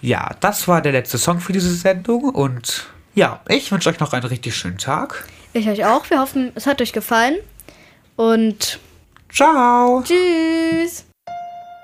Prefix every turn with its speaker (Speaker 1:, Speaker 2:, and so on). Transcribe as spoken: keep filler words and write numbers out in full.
Speaker 1: ja, das war der letzte Song für diese Sendung und ja, ich wünsche euch noch einen richtig schönen Tag.
Speaker 2: Ich euch auch. Wir hoffen, es hat euch gefallen und
Speaker 1: ciao.
Speaker 2: Tschüss.